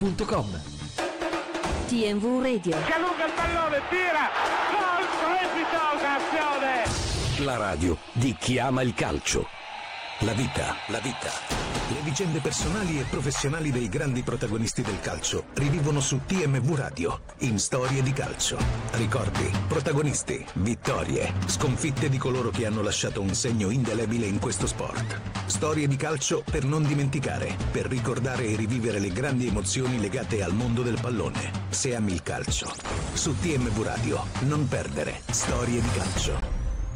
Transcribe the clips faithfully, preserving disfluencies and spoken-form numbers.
punto com. T M V Radio. Che allunga il pallone, tira, gol, strepitosa azione. La radio di chi ama il calcio. La vita, la vita. Le vicende personali e professionali dei grandi protagonisti del calcio rivivono su T M V Radio, in Storie di calcio. Ricordi, protagonisti, vittorie, sconfitte di coloro che hanno lasciato un segno indelebile in questo sport. Storie di calcio per non dimenticare, per ricordare e rivivere le grandi emozioni legate al mondo del pallone. Se ami il calcio, su T M V Radio, non perdere Storie di calcio.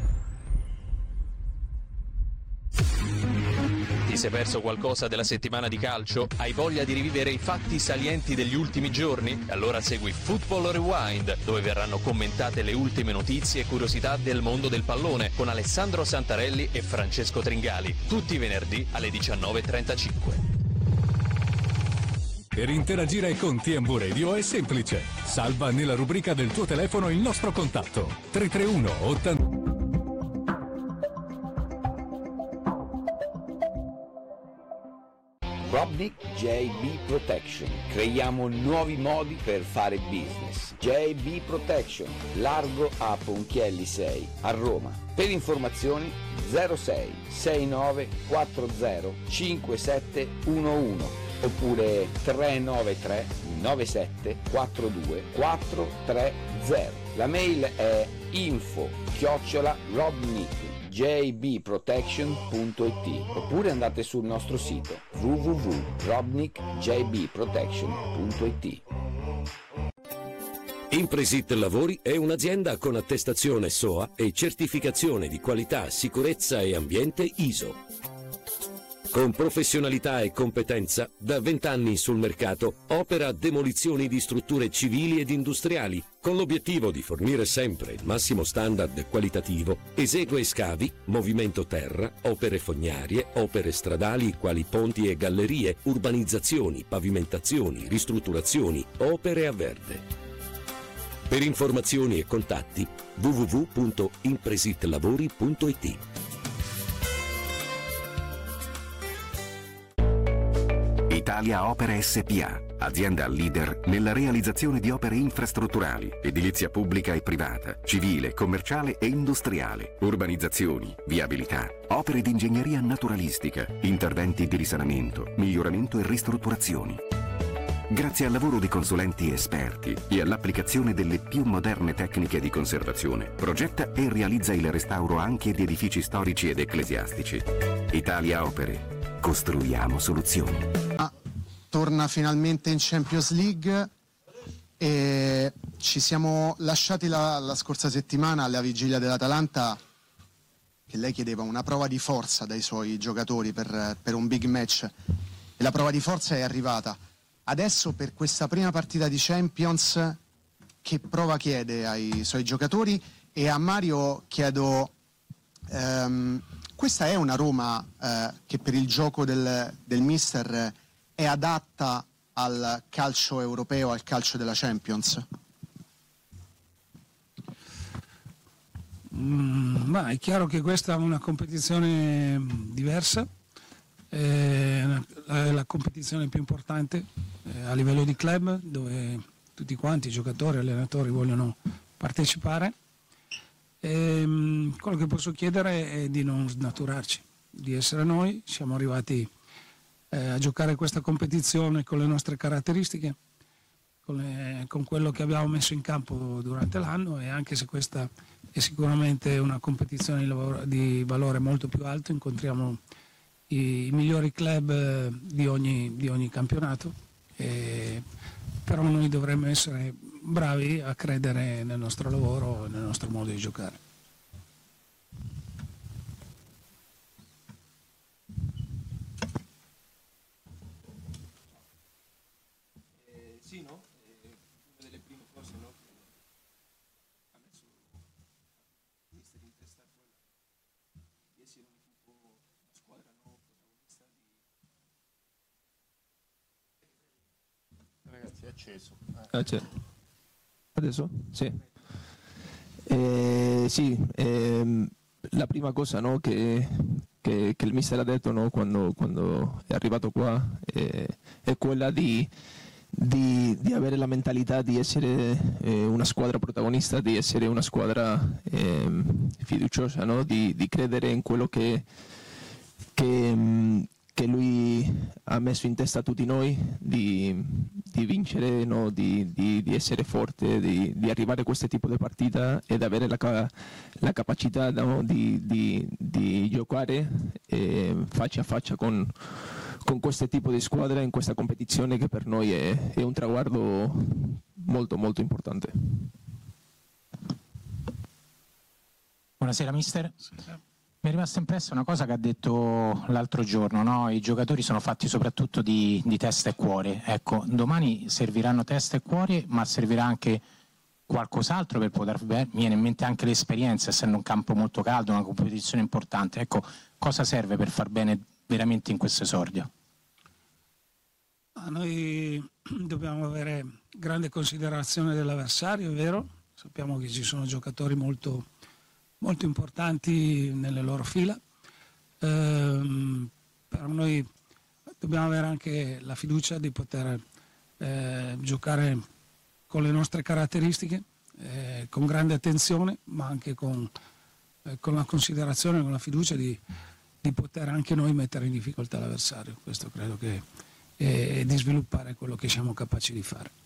Ti sei perso qualcosa della settimana di calcio? Hai voglia di rivivere i fatti salienti degli ultimi giorni? Allora segui Football Rewind, dove verranno commentate le ultime notizie e curiosità del mondo del pallone con Alessandro Santarelli e Francesco Tringali, tutti i venerdì alle diciannove e trentacinque. Per interagire con T M V Radio è semplice. Salva nella rubrica del tuo telefono il nostro contatto tre tre uno ottanta. Robnik J B Protection. Creiamo nuovi modi per fare business. J B Protection, largo a Ponchielli sei a Roma. Per informazioni zero sei sei nove quattro zero cinque sette uno uno oppure tre nove tre nove sette quattro due quattro tre zero. La mail è info chiocciola robnik j b protection punto i t oppure andate sul nostro sito w w w punto robnik j b protection punto i t. Impresit Lavori è un'azienda con attestazione S O A e certificazione di qualità, sicurezza e ambiente I S O. Con professionalità e competenza, da vent'anni sul mercato, opera demolizioni di strutture civili ed industriali, con l'obiettivo di fornire sempre il massimo standard qualitativo. Esegue scavi, movimento terra, opere fognarie, opere stradali quali ponti e gallerie, urbanizzazioni, pavimentazioni, ristrutturazioni, opere a verde. Per informazioni e contatti w w w punto impresitlavori punto i t. Italia Opere S P A, azienda leader nella realizzazione di opere infrastrutturali, edilizia pubblica e privata, civile, commerciale e industriale, urbanizzazioni, viabilità, opere di ingegneria naturalistica, interventi di risanamento, miglioramento e ristrutturazioni. Grazie al lavoro di consulenti esperti e all'applicazione delle più moderne tecniche di conservazione, progetta e realizza il restauro anche di edifici storici ed ecclesiastici. Italia Opere. Costruiamo soluzioni. Ah, torna finalmente in Champions League e ci siamo lasciati la, la scorsa settimana alla vigilia dell'Atalanta, che lei chiedeva una prova di forza dai suoi giocatori per, per un big match, e la prova di forza è arrivata. Adesso per questa prima partita di Champions che prova chiede ai suoi giocatori? E a Mario chiedo, ehm, questa è una Roma eh, che per il gioco del, del mister è adatta al calcio europeo, al calcio della Champions? Mm, ma è chiaro che questa è una competizione diversa, è la, la competizione più importante eh, a livello di club, dove tutti quanti, giocatori e allenatori, vogliono partecipare. E, mh, quello che posso chiedere è di non snaturarci, di essere noi. Siamo arrivati eh, a giocare questa competizione con le nostre caratteristiche, con, le, con quello che abbiamo messo in campo durante l'anno, e anche se questa è sicuramente una competizione di, lavoro, di valore molto più alto, incontriamo i, i migliori club eh, di, ogni, di ogni campionato, e, però noi dovremmo essere bravi a credere nel nostro lavoro e nel nostro modo di giocare. Eh, sì, no? Eh, una delle prime cose, no, che ha messo il mister in testa è quella di essere un equipo, una squadra, no, protagonista di... Ragazzi, è acceso. Eh. Ah, c'è. Adesso? Sì. Eh, sì, ehm, la prima cosa, no, che, che, che il mister ha detto, no, quando, quando è arrivato qua eh, è quella di, di, di avere la mentalità di essere eh, una squadra protagonista, di essere una squadra eh, fiduciosa, no? di, di credere in quello che, che, che lui ha messo in testa a tutti noi, di, di vincere, no? di, di, di essere forte, di, di arrivare a questo tipo di partita ed avere la, la capacità, no? di, di, di giocare eh, faccia a faccia con, con questo tipo di squadra in questa competizione che per noi è, è un traguardo molto molto importante. Buonasera mister. Mi è rimasta impressa una cosa che ha detto l'altro giorno, no? I giocatori sono fatti soprattutto di, di testa e cuore. Ecco, domani serviranno testa e cuore, ma servirà anche qualcos'altro per poter, beh, mi viene in mente anche l'esperienza, essendo un campo molto caldo, una competizione importante. Ecco, cosa serve per far bene veramente in questo esordio? Ah, noi dobbiamo avere grande considerazione dell'avversario, è vero? Sappiamo che ci sono giocatori molto molto importanti nelle loro fila, ehm, però noi dobbiamo avere anche la fiducia di poter eh, giocare con le nostre caratteristiche, eh, con grande attenzione, ma anche con, eh, con la considerazione, con la fiducia di, di poter anche noi mettere in difficoltà l'avversario. Questo credo che è, è di sviluppare quello che siamo capaci di fare.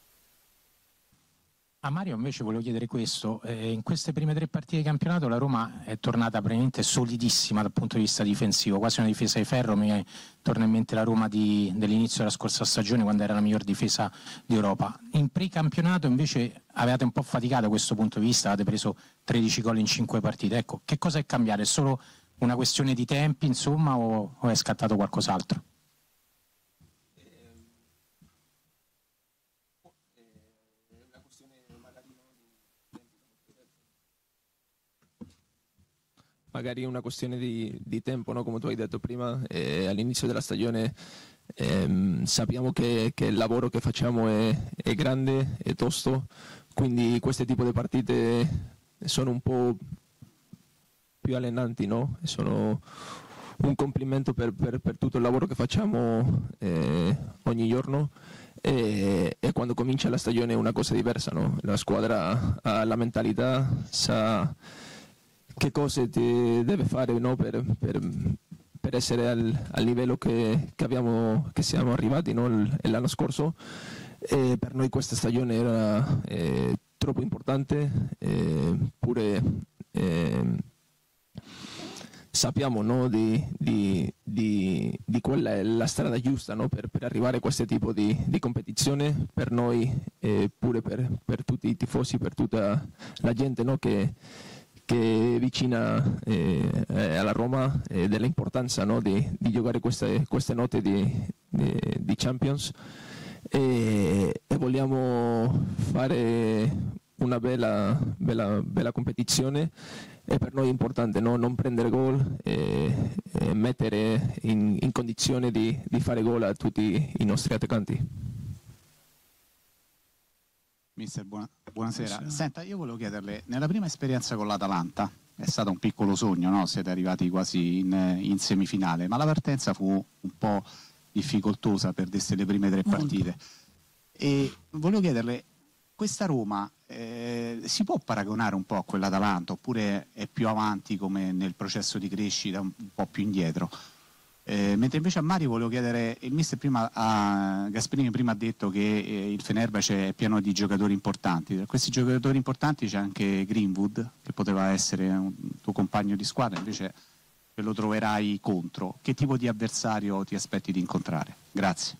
A Mario invece volevo chiedere questo, eh, in queste prime tre partite di campionato la Roma è tornata praticamente solidissima dal punto di vista difensivo, quasi una difesa di ferro. Mi torna in mente la Roma di, dell'inizio della scorsa stagione, quando era la miglior difesa d'Europa. In pre-campionato invece avevate un po' faticato da questo punto di vista, avete preso tredici gol in cinque partite. Ecco, che cosa è cambiato? È solo una questione di tempi, insomma, o, o è scattato qualcos'altro? Magari è una questione di, di tempo, no? Come tu hai detto prima, eh, all'inizio della stagione ehm, sappiamo che, che il lavoro che facciamo è, è grande, è tosto, quindi questo tipo di partite sono un po' più allenanti, no? Sono un complimento per, per, per tutto il lavoro che facciamo eh, ogni giorno, e, e quando comincia la stagione è una cosa diversa, no? La squadra ha la mentalità, sa che cose ti deve fare, no? per, per, per essere al, al livello che, che, abbiamo, che siamo arrivati, no? L'anno scorso, e per noi questa stagione era eh, troppo importante, eh, pure eh, sappiamo, no? di, di, di, di quella è la strada giusta, no? per, per arrivare a questo tipo di, di competizione per noi e pure per, per tutti i tifosi, per tutta la gente, no? che che è vicina eh, alla Roma, eh, dell'importanza, no? di, di giocare queste, queste note di, di, di Champions, e, e vogliamo fare una bella, bella, bella competizione, e per noi è importante, no? non prendere gol e, e mettere in, in condizione di, di fare gol a tutti i nostri attaccanti. Mister, buona, buonasera. Senta, io volevo chiederle, nella prima esperienza con l'Atalanta è stato un piccolo sogno, no? Siete arrivati quasi in, in semifinale, ma la partenza fu un po' difficoltosa, perdeste le prime tre partite. E volevo chiederle, questa Roma eh, si può paragonare un po' a quell'Atalanta, oppure è più avanti come nel processo di crescita, un po' più indietro? Eh, mentre invece a Mario volevo chiedere, il mister prima, a Gasperini prima ha detto che eh, il Fenerbahce è pieno di giocatori importanti. Tra questi giocatori importanti c'è anche Greenwood, che poteva essere un tuo compagno di squadra, invece lo troverai contro. Che tipo di avversario ti aspetti di incontrare? Grazie.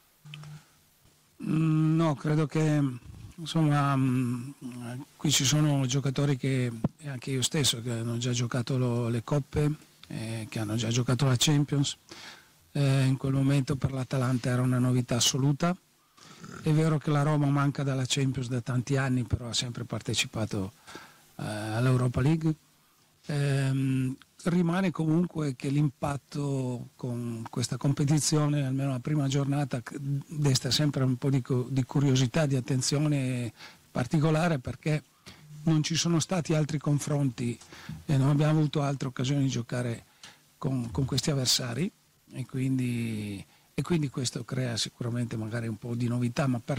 Mm, no, credo che insomma mh, qui ci sono giocatori che, e anche io stesso, che hanno già giocato lo, le coppe, Eh, che hanno già giocato la Champions. Eh, in quel momento per l'Atalanta era una novità assoluta. È vero che la Roma manca dalla Champions da tanti anni, però ha sempre partecipato eh, all'Europa League. Eh, rimane comunque che l'impatto con questa competizione, almeno la prima giornata, desta sempre un po' di, di curiosità, di attenzione particolare, perché non ci sono stati altri confronti e non abbiamo avuto altre occasioni di giocare con, con questi avversari, e quindi e quindi questo crea sicuramente magari un po' di novità, ma per